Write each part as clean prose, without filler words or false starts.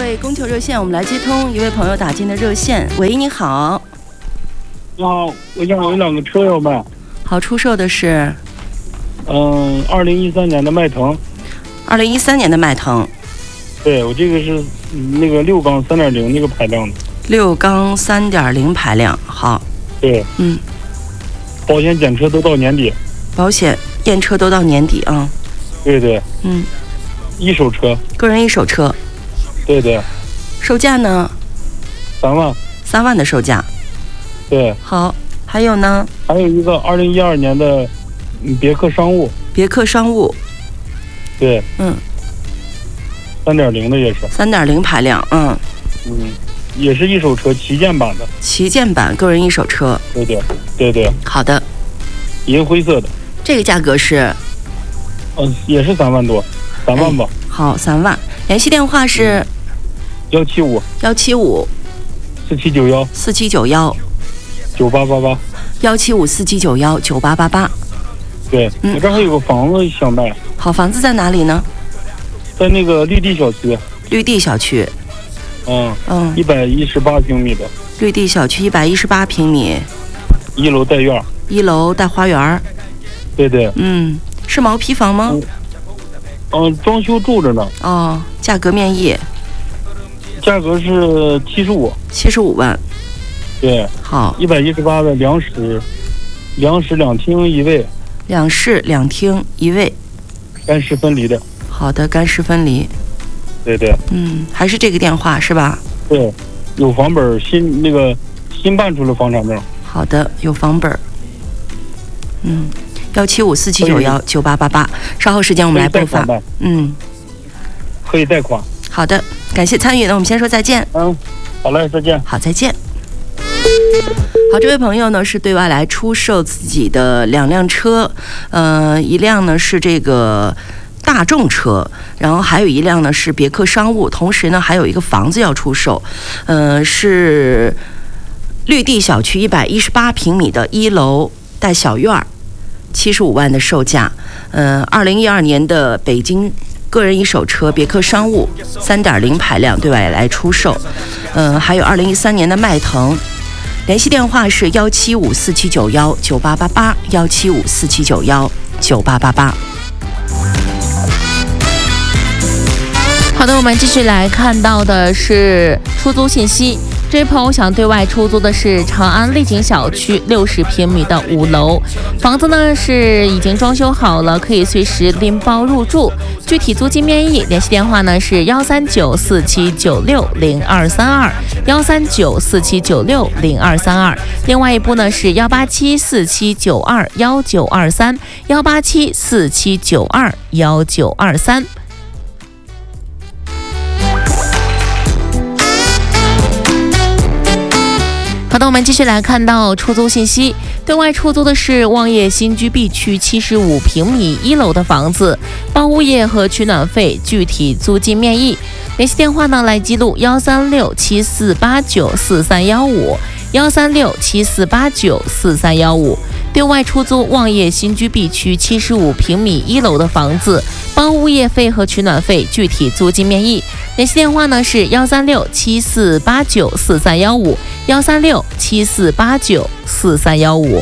位供求热线，我们来接通一位朋友打进的热线。喂，你好。 你好，我想有2个车要卖。 好，出售的是 2013年的迈腾。 2013年的迈腾。 对，我这个是那个6缸 3.0 那个排量的。 6缸 3.0 排量，好。 对。保险检车都到年底。 保险验车都到年底啊。 对对。一手车。 个人一手车。 对对。 售价呢 ？3万。 3万的售价。 对。 好，还有呢？ 还有一个2012年的别克商务。 别克商务。 对。3.0 的也是。 3.0 排量， 也是一手车，旗舰版的。 旗舰版个人一手车。 对对对对。 好的。 银灰色的。 这个价格是？ 也是3万多，3万吧。 好，3万。联系电话是 175 4791 9888 175 4791 9888。 对，我这儿还有个房子想卖。 好，房子在哪里呢？ 在那个绿地小区。 绿地小区。 118平米的。 绿地小区118平米。 1楼带院。 1楼带花园。 对对。 是毛坯房吗？ 装修住着呢。 价格面议。 价格是75 万。 对。 好。 118的两室2厅1卫。 2室2厅1卫。 干湿分离的。 好的，干湿分离。 对对。 还是这个电话是吧？ 对，有房本，新办出了房产证。 好的，有房本。175 4791 9888。稍后时间我们来拨发。 可以贷款。 好的，感谢参与。那我们先说再见。 好嘞，再见。 好，再见。好，这位朋友呢是对外来出售自己的2辆车，一辆呢是这个大众车，然后还有一辆呢是别克商务，同时呢还有一个房子要出售，是绿地小区118平米的1楼带小院，75万的售价。2012年的北京个人一手车别克商务3.0 排量对外来出售，还有2013年的迈腾。联系电话是175 4791 9888 175 4791 9888。 好的，我们继续来看到的是出租信息。这位朋友想对外出租的是长安丽景小区60平米的5楼，房子呢是已经装修好了，可以随时拎包入住。具体租金面议，联系电话呢是139 4796 0232 139 4796 0232。另外一部呢是187 4792 1923 187 4792 1923。好的，我们继续来看到出租信息。对外出租的是望业新居 B 区75平米1楼的房子，包物业和取暖费，具体租金面议。联系电话呢来记录136 7489 4315 136 7489 4315。对外出租望业新居 B 区75平米1楼的房子，包物业费和取暖费，具体租金面议。联系电话呢是136 7489 4315 136 7489 4315。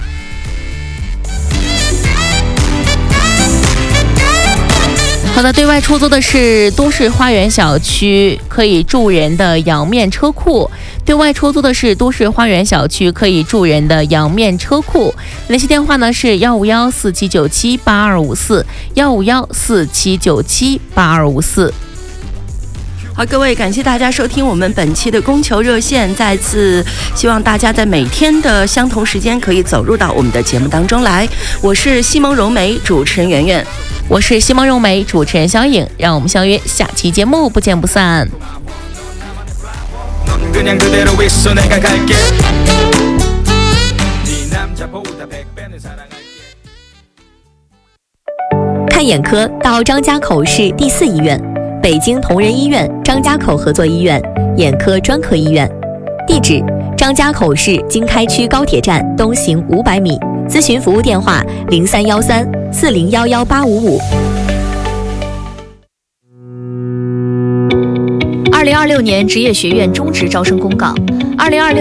好的，对外出租的是都市花园小区可以住人的阳面车库。对外出租的是都市花园小区可以住人的阳面车库。联系电话呢是151 4797 8254 151 4797 8254。 好，各位，感谢大家收听我们本期的供求热线。再次希望大家在每天的相同时间可以走入到我们的节目当中来。我是西蒙柔梅，主持人圆圆。 我是西蒙柔梅，主持人小颖。让我们相约下期节目，不见不散。 看眼科到张家口市第4医院，北京同仁医院张家口合作医院眼科专科医院。地址：张家口市经开区高铁站东行500米。咨询服务电话：0313 4011 855。 2026年职业学院中职招生公告，2026